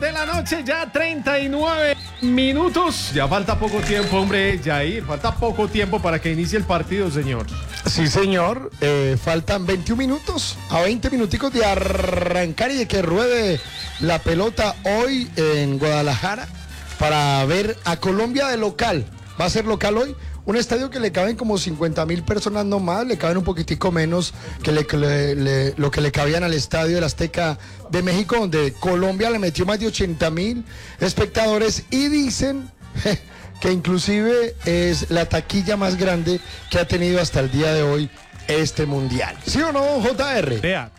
de la noche, ya 39 minutos. Ya falta poco tiempo, hombre, Jair. Falta poco tiempo para que inicie el partido, señor. Sí, señor. Faltan 21 minutos a 20 minuticos de arrancar y de que ruede la pelota hoy en Guadalajara para ver a Colombia de local. Va a ser local hoy. Un estadio que le caben como 50,000 personas nomás, le caben un poquitico menos que lo que le cabían al estadio del Azteca de México, donde Colombia le metió más de 80,000 espectadores y dicen que inclusive es la taquilla más grande que ha tenido hasta el día de hoy este mundial. ¿Sí o no, JR? Vea,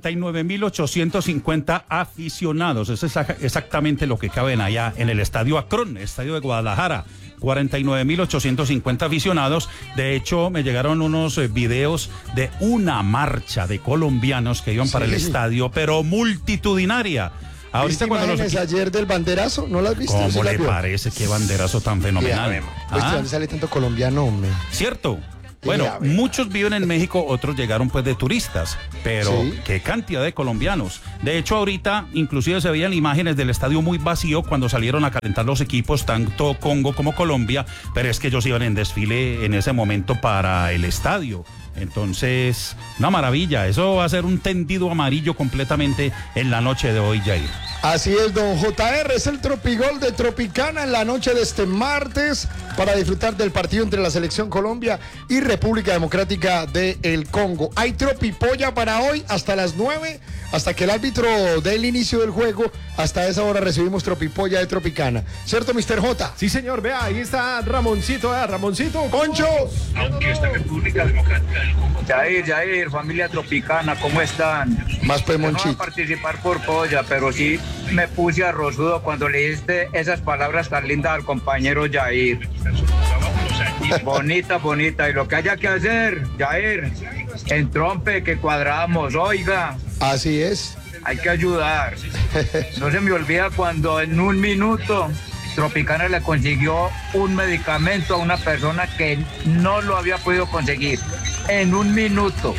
49,850 aficionados. Eso es exactamente lo que caben allá en el Estadio Akron, Estadio de Guadalajara. 49,850 aficionados. De hecho, me llegaron unos videos de una marcha de colombianos que iban para el estadio, pero multitudinaria. ¿Viste imágenes ayer del banderazo? ¿No las viste? ¿Cómo le parece? Qué banderazo tan fenomenal. Pues, ¿de dónde sale tanto colombiano, hombre? ¿Cierto? Bueno, muchos viven en México, otros llegaron pues de turistas, pero ¿sí? Qué cantidad de colombianos. De hecho, ahorita inclusive se veían imágenes del estadio muy vacío cuando salieron a calentar los equipos, tanto Congo como Colombia, pero es que ellos iban en desfile en ese momento para el estadio. Entonces, una maravilla, eso va a ser un tendido amarillo completamente en la noche de hoy, Jair. Así es, don JR, es el Tropigol de Tropicana en la noche de este martes para disfrutar del partido entre la Selección Colombia y República Democrática del Congo. Hay tropipolla para hoy hasta las 9, hasta que el árbitro dé el inicio del juego. Hasta esa hora recibimos tropipolla de Tropicana. ¿Cierto, Mr. J? Sí, señor, vea, ahí está Ramoncito, Ramoncito. ¡Concho! Aunque esta República Democrática del Congo. Jair, familia Tropicana, ¿cómo están? Más pues, Monchito. Monchito. No voy a participar por polla, pero sí me puse arrozudo cuando leíste esas palabras tan lindas al compañero Jair. Bonita, y lo que haya que hacer, Jair, en trompe que cuadramos, oiga. Así es. Hay que ayudar. No se me olvida cuando en un minuto Tropicana le consiguió un medicamento a una persona que no lo había podido conseguir. En un minuto.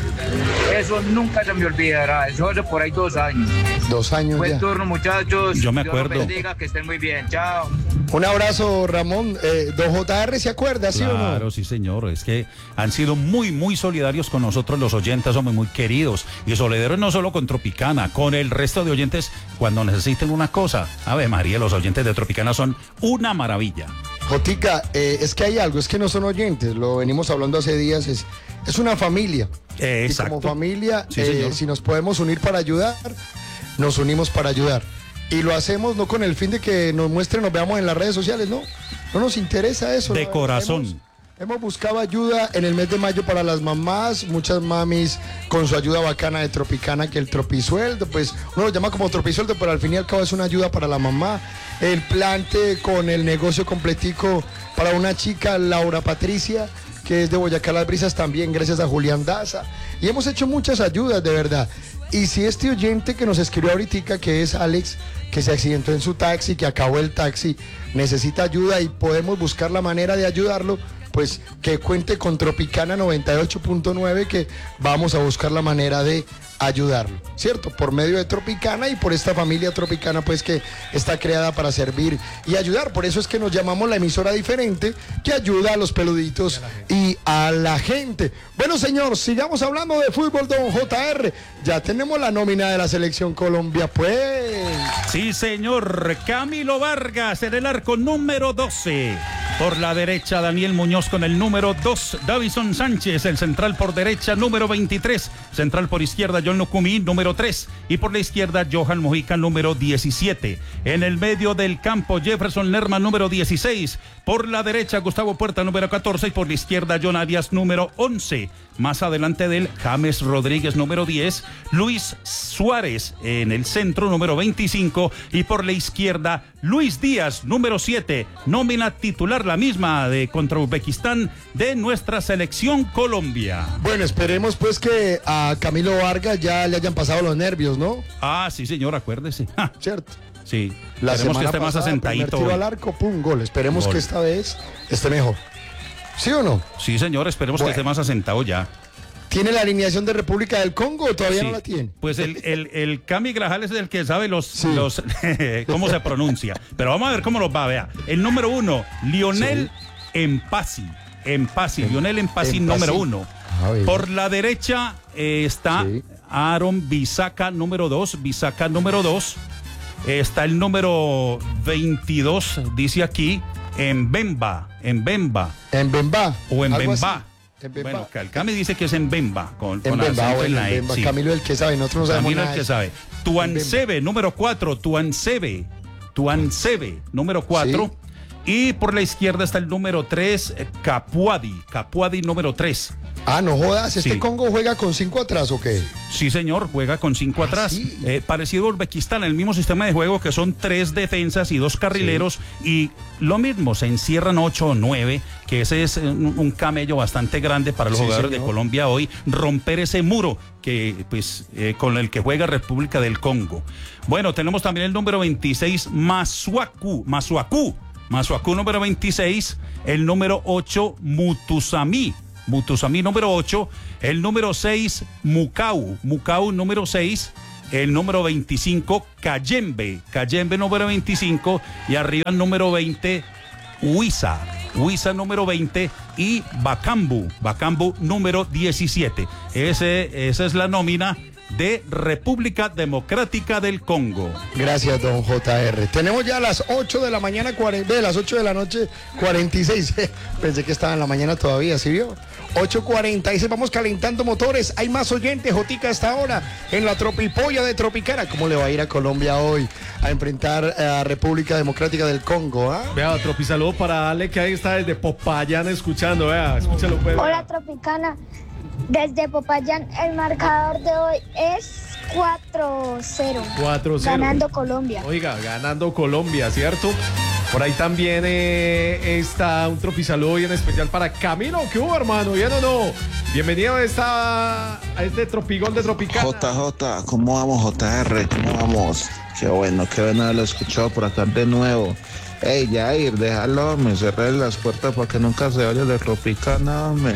Eso nunca se me olvidará. Eso hace por ahí 2 años. 2 años Buen ya. turno, muchachos. Yo me acuerdo. Dios los bendiga, que estén muy bien. Chao. Un abrazo, Ramón. Don JR, ¿se acuerda, sí o no? Claro, sí, señor. Es que han sido muy solidarios con nosotros, los oyentes, somos muy queridos. Y solidarios no solo con Tropicana, con el resto de oyentes cuando necesiten una cosa. Ave María, los oyentes de Tropicana son una maravilla. Jotica, es que hay algo, es que no son oyentes, lo venimos hablando hace días, es una familia. Y como familia, sí, si nos podemos unir para ayudar, nos unimos para ayudar. Y lo hacemos no con el fin de que nos muestren, nos veamos en las redes sociales, no nos interesa eso. De corazón. Hemos buscado ayuda en el mes de mayo para las mamás, muchas mamis con su ayuda bacana de Tropicana, que el tropisueldo, pues uno lo llama como tropisueldo, pero al fin y al cabo es una ayuda para la mamá. El plante con el negocio completico para una chica, Laura Patricia, que es de Boyacá Las Brisas también, gracias a Julián Daza. Y hemos hecho muchas ayudas, de verdad. Y si este oyente que nos escribió ahorita, que es Alex, que se accidentó en su taxi, que acabó el taxi, necesita ayuda y podemos buscar la manera de ayudarlo, pues que cuente con Tropicana 98.9, que vamos a buscar la manera de ayudarlo, ¿cierto? Por medio de Tropicana y por esta familia Tropicana, pues que está creada para servir y ayudar. Por eso es que nos llamamos la emisora diferente, que ayuda a los peluditos y a la gente. Bueno, señor, sigamos hablando de fútbol, don JR. Ya tenemos la nómina de la Selección Colombia, pues. Sí, señor. Camilo Vargas en el arco número 12. Por la derecha, Daniel Muñoz con el número 2. Davison Sánchez, el central por derecha, número 23. Central por izquierda, John Lucumí, número 3. Y por la izquierda, Johan Mojica, número 17. En el medio del campo, Jefferson Lerma, número 16. Por la derecha, Gustavo Puerta, número 14. Y por la izquierda, John Arias, número 11. Más adelante de él, James Rodríguez, número 10. Luis Suárez en el centro, número 25. Y por la izquierda, Luis Díaz, número 7. Nómina titular, la misma de contra Uzbekistán de nuestra Selección Colombia. Bueno, esperemos pues que a Camilo Vargas ya le hayan pasado los nervios, ¿no? Ah, sí, señor, acuérdese. ¿Cierto? Sí, la esperemos semana que esté más pasada, asentadito. Tiro al arco, pum, gol. Esperemos Gol. que esta vez esté mejor. ¿Sí o no? Sí, señor, esperemos que esté más asentado ya. ¿Tiene la alineación de República del Congo o todavía Sí. no la tiene? Pues el Cami Grajales es el que sabe cómo se pronuncia. Pero vamos a ver cómo los va, vea. El número 1, Lionel Empasi. Lionel Empasi, número 1. A ver. Por la derecha está Sí. Aaron Bisaca, número 2. Está el número 22, dice aquí, en Bemba. En Bemba. O en algo así. Bemba. En Bemba. Bueno, el Cami dice que es en Bemba. Con En Bemba, acento en bueno, la en E, Bemba. sí. Camilo es el que sabe, nosotros no sabemos Camilo es nada. el que sabe. Tuansebe, número 4. Tuansebe, número 4. Sí. Y por la izquierda está el número 3, Capuadi, número 3. Ah, no jodas, ¿este Sí. Congo juega con 5 atrás o qué? Sí, señor, juega con 5 atrás. sí. Parecido a Uzbekistán, el mismo sistema de juego que son 3 defensas y 2 carrileros. Y lo mismo, se encierran 8 o 9, que ese es un camello bastante grande para los Sí, jugadores señor. de Colombia hoy. Romper ese muro que, pues, con el que juega República del Congo. Bueno, tenemos también el número 26, Masuaku, número 26, el número 8, Mutusami número 8, el número 6, Mukau número 6, el número 25, Kayembe número 25, y arriba el número 20, Huiza número 20 y Bakambu número 17. Esa es la nómina de República Democrática del Congo. Gracias, don JR. Tenemos ya las 8 de la mañana, las 8 de la noche, 46. Pensé que estaba en la mañana todavía, ¿sí vio? 8:46, vamos calentando motores. Hay más oyentes, Jotica, hasta ahora en la Tropipolla de Tropicana. ¿Cómo le va a ir a Colombia hoy a enfrentar a República Democrática del Congo? ¿Ah? Vea, Tropi, saludo para Ale, que ahí está desde Popayán escuchando, vea, escúchalo pues. Hola Tropicana, desde Popayán el marcador de hoy es 4-0. 4-0. Ganando Colombia. Oiga, ganando Colombia, ¿cierto? Por ahí también está un tropisaludo hoy en especial para Camilo. ¿Qué hubo, hermano? ¿Bien o no? Bienvenido a este Tropigol de Tropicana. JJ, ¿cómo vamos, JR? ¿Cómo vamos? Qué bueno haberlo escuchado por acá de nuevo. Ey, Jair, déjalo, me cerré las puertas para que nunca se vaya de Tropicana, hombre.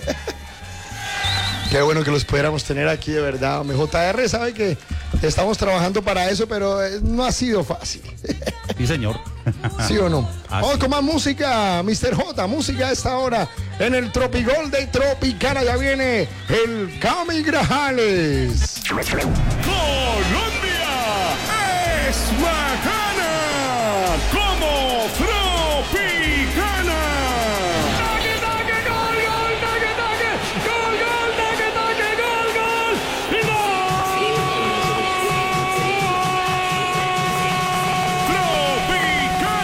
Qué bueno que los pudiéramos tener aquí, de verdad. Mi JR sabe que estamos trabajando para eso, pero no ha sido fácil. Sí, señor. ¿Sí o no? Así. Vamos con más música, Mr. J. Música a esta hora en el Tropigol de Tropicana. Ya viene el Cami Grajales. Colombia es